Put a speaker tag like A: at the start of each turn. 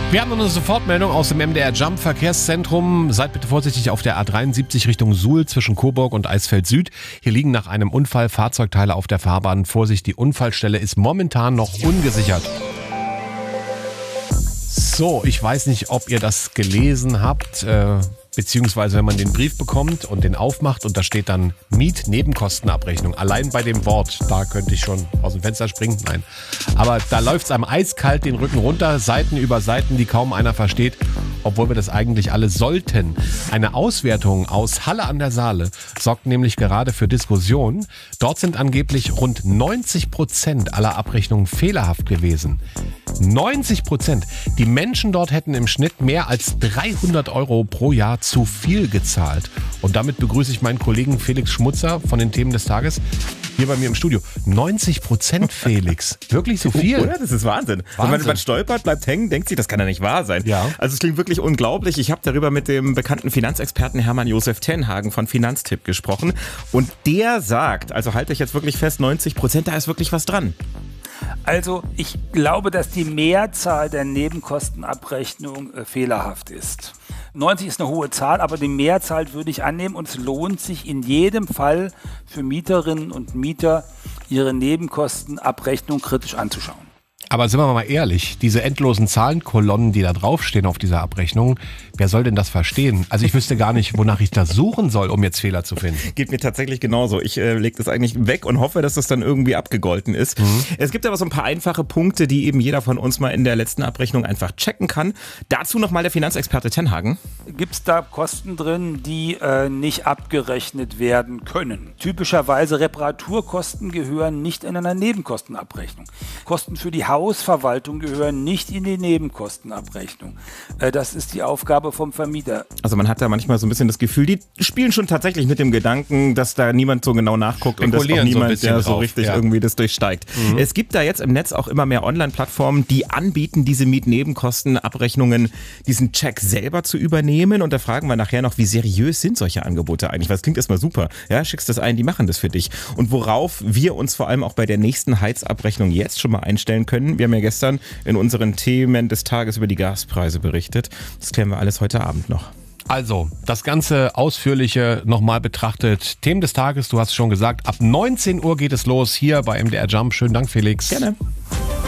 A: Wir haben eine Sofortmeldung aus dem MDR Jump Verkehrszentrum. Seid bitte vorsichtig auf der A73 Richtung Suhl zwischen Coburg und Eisfeld Süd. Hier liegen nach einem Unfall Fahrzeugteile auf der Fahrbahn. Vorsicht, die Unfallstelle ist momentan noch ungesichert. So, ich weiß nicht, ob ihr das gelesen habt, beziehungsweise wenn man den Brief bekommt und den aufmacht und da steht dann Mietnebenkostenabrechnung. Allein bei dem Wort, da könnte ich schon aus dem Fenster springen. Nein, aber da läuft es einem eiskalt den Rücken runter, Seiten über Seiten, die kaum einer versteht, obwohl wir das eigentlich alle sollten. Eine Auswertung aus Halle an der Saale sorgt nämlich gerade für Diskussionen. Dort sind angeblich rund 90% aller Abrechnungen fehlerhaft gewesen. 90%. Die Menschen dort hätten im Schnitt mehr als 300 € pro Jahr zu viel gezahlt. Und damit begrüße ich meinen Kollegen Felix Schmutzer von den Themen des Tages hier bei mir im Studio. 90%, Felix. Wirklich so viel?
B: Oder? Das ist Wahnsinn. Wenn man stolpert, bleibt hängen, denkt sich, das kann ja nicht wahr sein.
A: Ja.
B: Also es klingt wirklich unglaublich. Ich habe darüber mit dem bekannten Finanzexperten Hermann Josef Tenhagen von Finanztipp gesprochen. Und der sagt, also halte ich jetzt wirklich fest, 90%, da ist wirklich was dran.
C: Also ich glaube, dass die Mehrzahl der Nebenkostenabrechnung fehlerhaft ist. 90 ist eine hohe Zahl, aber die Mehrzahl würde ich annehmen und es lohnt sich in jedem Fall für Mieterinnen und Mieter, ihre Nebenkostenabrechnung kritisch anzuschauen.
A: Aber sind wir mal ehrlich, diese endlosen Zahlenkolonnen, die da draufstehen auf dieser Abrechnung, wer soll denn das verstehen? Also ich wüsste gar nicht, wonach ich da suchen soll, um jetzt Fehler zu finden.
B: Geht mir tatsächlich genauso. Ich lege das eigentlich weg und hoffe, dass das dann irgendwie abgegolten ist. Es gibt aber so ein paar einfache Punkte, die eben jeder von uns mal in der letzten Abrechnung einfach checken kann. Dazu nochmal der Finanzexperte Tenhagen.
C: Gibt es da Kosten drin, die nicht abgerechnet werden können? Typischerweise Reparaturkosten gehören nicht in einer Nebenkostenabrechnung. Kosten für die Hausverwaltung gehören nicht in die Nebenkostenabrechnung. Das ist die Aufgabe vom Vermieter.
B: Also man hat da manchmal so ein bisschen das Gefühl, die spielen schon tatsächlich mit dem Gedanken, dass da niemand so genau nachguckt und dass auch niemand so richtig irgendwie das durchsteigt. Es gibt da jetzt im Netz auch immer mehr Online-Plattformen, die anbieten, diese Mietnebenkostenabrechnungen, diesen Check selber zu übernehmen. Und da fragen wir nachher noch, wie seriös sind solche Angebote eigentlich? Weil es klingt erstmal super. Ja, schickst das ein, die machen das für dich. Und worauf wir uns vor allem auch bei der nächsten Heizabrechnung jetzt schon mal einstellen können. Wir haben ja gestern in unseren Themen des Tages über die Gaspreise berichtet. Das klären wir alles heute Abend noch.
A: Also, das Ganze ausführliche nochmal betrachtet. Themen des Tages, du hast es schon gesagt, ab 19 Uhr geht es los hier bei MDR Jump. Schönen Dank, Felix.
B: Gerne.